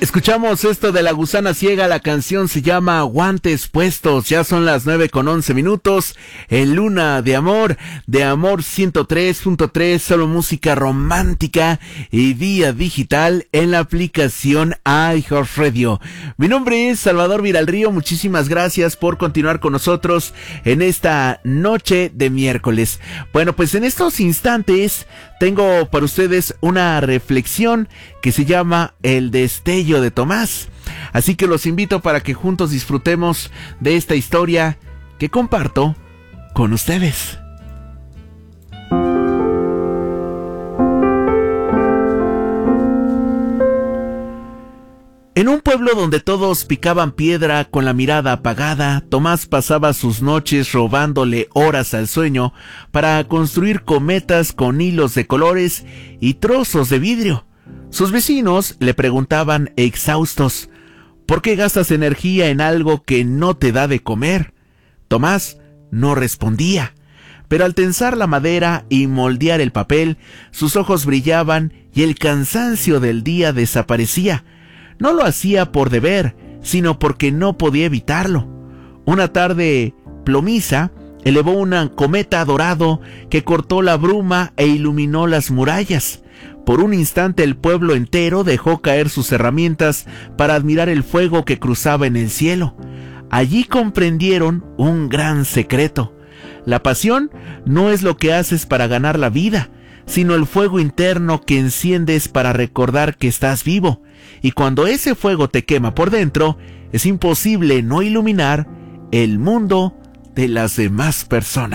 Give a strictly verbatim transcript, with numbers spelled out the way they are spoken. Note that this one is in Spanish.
Escuchamos esto de La Gusana Ciega, la canción se llama Guantes Puestos, ya son las nueve con once minutos, en Luna de Amor, de Amor ciento tres punto tres, solo música romántica y vía digital en la aplicación iHeartRadio. Mi nombre es Salvador Viralrío, muchísimas gracias por continuar con nosotros en esta noche de miércoles. Bueno, pues en estos instantes tengo para ustedes una reflexión que se llama El Destello de Tomás. Así que los invito para que juntos disfrutemos de esta historia que comparto con ustedes. En un pueblo donde todos picaban piedra con la mirada apagada, Tomás pasaba sus noches robándole horas al sueño para construir cometas con hilos de colores y trozos de vidrio. Sus vecinos le preguntaban exhaustos, ¿por qué gastas energía en algo que no te da de comer? Tomás no respondía, pero al tensar la madera y moldear el papel, sus ojos brillaban y el cansancio del día desaparecía. No lo hacía por deber, sino porque no podía evitarlo. Una tarde plomiza elevó una cometa dorado que cortó la bruma e iluminó las murallas. Por un instante el pueblo entero dejó caer sus herramientas para admirar el fuego que cruzaba en el cielo. Allí comprendieron un gran secreto. La pasión no es lo que haces para ganar la vida, sino el fuego interno que enciendes para recordar que estás vivo. Y cuando ese fuego te quema por dentro, es imposible no iluminar el mundo de las demás personas.